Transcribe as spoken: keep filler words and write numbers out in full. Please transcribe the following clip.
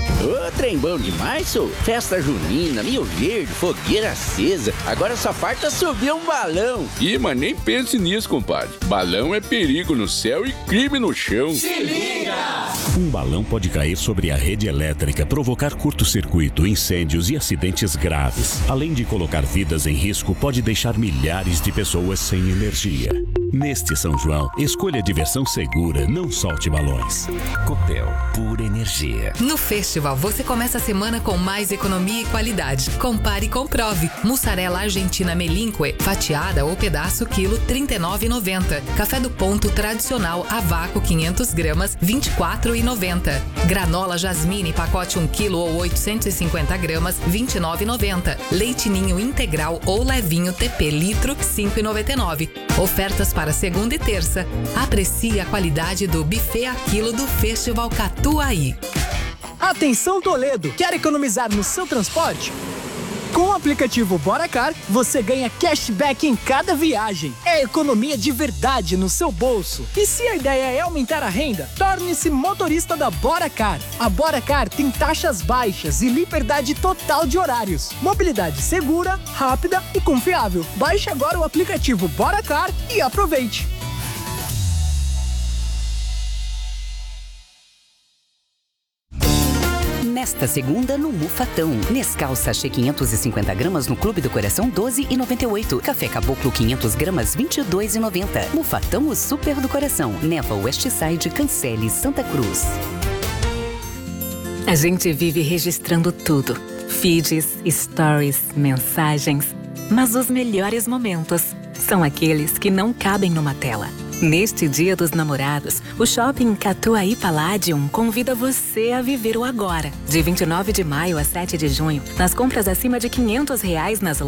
Ô, trem bom demais, sou. Festa junina, Rio Verde, fogueira acesa. Agora só falta subir um balão. Ih, mas nem pense nisso, compadre. Balão é perigo no céu e crime no chão. Se liga! Um balão pode cair sobre a rede elétrica, provocar curto-circuito, incêndios e acidentes graves. Além de colocar vidas em risco, pode deixar milhares de pessoas sem energia. Neste São João, escolha diversão segura, não solte balões. Copel, pura energia. No Festival, você começa a semana com mais economia e qualidade. Compare e comprove. Mussarela argentina Melinque, fatiada ou pedaço quilo, trinta e nove reais e noventa centavos. Café do Ponto tradicional a vácuo quinhentas gramas, vinte e quatro reais e noventa centavos. Granola Jasmine, pacote um quilo ou oitocentos e cinquenta gramas, vinte e nove reais e noventa centavos. Leite Ninho integral ou levinho T P litro, cinco reais e noventa e nove centavos. Ofertas para segunda e terça. Aprecie a qualidade do buffet a quilo do Festival Catuaí. Atenção, Toledo! Quer economizar no seu transporte? Com o aplicativo BoraCar, você ganha cashback em cada viagem. É economia de verdade no seu bolso. E se a ideia é aumentar a renda, torne-se motorista da BoraCar. A BoraCar tem taxas baixas e liberdade total de horários. Mobilidade segura, rápida e confiável. Baixe agora o aplicativo BoraCar e aproveite. Nesta segunda, no Mufatão. Nescau sachê quinhentos e cinquenta gramas no Clube do Coração, doze reais e noventa e oito. Café Caboclo quinhentas gramas, vinte e dois reais e noventa centavos. Mufatão, o super do coração. Neva Westside, Cancele, Santa Cruz. A gente vive registrando tudo. Feeds, stories, mensagens. Mas os melhores momentos são aqueles que não cabem numa tela. Neste Dia dos Namorados, o Shopping Catuaí Palladium convida você a viver o agora. De vinte e nove de maio a sete de junho, nas compras acima de quinhentos reais nas